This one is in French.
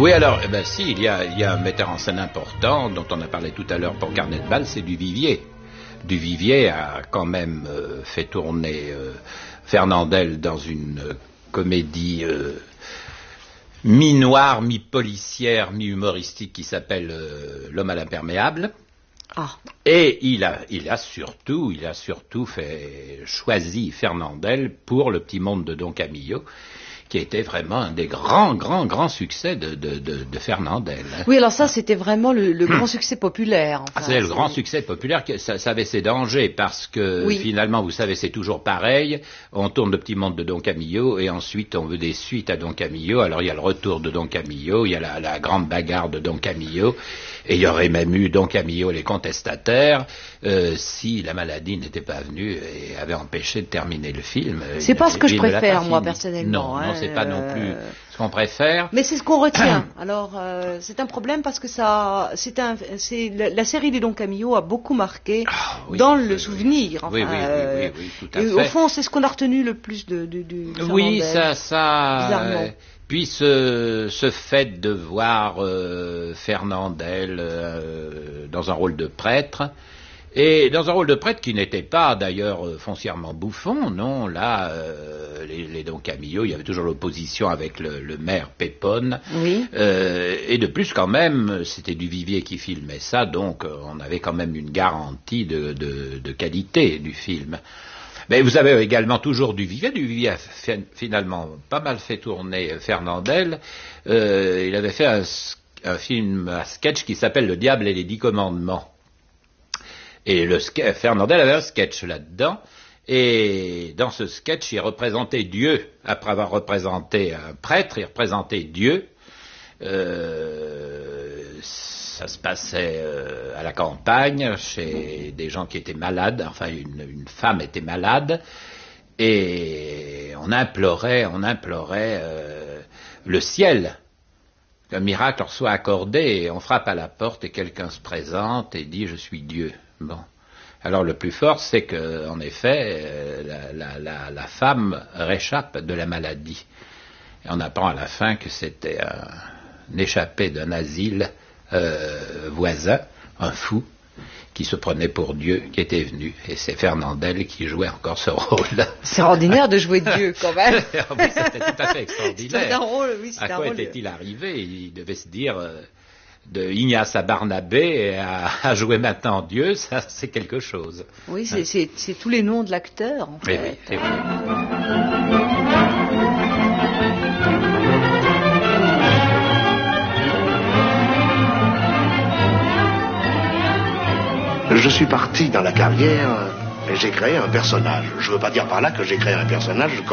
Oui, alors, eh ben, si, il y a un metteur en scène important dont on a parlé tout à l'heure pour Carnet de bal, c'est Duvivier. Duvivier a quand même fait tourner Fernandel dans une comédie mi-noire, mi-policière, mi-humoristique qui s'appelle L'homme à l'imperméable. Ah. Et il a surtout choisi Fernandel pour Le Petit Monde de Don Camillo, qui était vraiment un des grands succès de Fernandel. Oui, alors ça, c'était vraiment le grand succès populaire. Enfin, c'est le grand succès populaire, ça avait ses dangers, parce que finalement, vous savez, c'est toujours pareil. On tourne Le Petit Monde de Don Camillo, et ensuite on veut des suites à Don Camillo. Alors il y a le retour de Don Camillo, il y a la grande bagarre de Don Camillo, et il y aurait même eu Don Camillo et les contestataires, si la maladie n'était pas venue et avait empêché de terminer le film. C'est pas ce que je préfère, moi, personnellement. Non, c'est pas non plus ce qu'on préfère. Mais c'est ce qu'on retient. Alors, c'est un problème parce que la série des Don Camillo a beaucoup marqué dans le souvenir. Enfin, oui, tout à fait. Au fond, c'est ce qu'on a retenu le plus de oui, Fernandel. ça. Puis ce fait de voir Fernandel dans un rôle de prêtre. Et dans un rôle de prêtre qui n'était pas d'ailleurs foncièrement bouffon, non, là, les Don Camillo, il y avait toujours l'opposition avec le maire Pépone, et de plus quand même, c'était Duvivier qui filmait ça, donc on avait quand même une garantie de qualité du film. Mais vous avez également toujours Duvivier a finalement pas mal fait tourner Fernandel, il avait fait un film à sketch qui s'appelle Le Diable et les 10 Commandements. Et Fernandel avait un sketch là-dedans, et dans ce sketch, il représentait Dieu. Après avoir représenté un prêtre, il représentait Dieu. Ça se passait à la campagne, chez des gens qui étaient malades, enfin une femme était malade, et on implorait le ciel, qu'un miracle leur soit accordé, et on frappe à la porte et quelqu'un se présente et dit « Je suis Dieu ». Bon. Alors le plus fort, c'est que, en effet, la femme réchappe de la maladie. Et on apprend à la fin que c'était un échappé d'un asile voisin, un fou, qui se prenait pour Dieu, qui était venu. Et c'est Fernandel qui jouait encore ce rôle. C'est ordinaire de jouer Dieu, quand même. C'était tout à fait extraordinaire. C'était un rôle, oui, à quoi était-il arrivé? Il devait se dire... de Ignace à Barnabé à jouer maintenant Dieu, ça c'est quelque chose. Oui, c'est tous les noms de l'acteur, en fait. Oui. Je suis parti dans la carrière et j'ai créé un personnage. Je ne veux pas dire par là que j'ai créé un personnage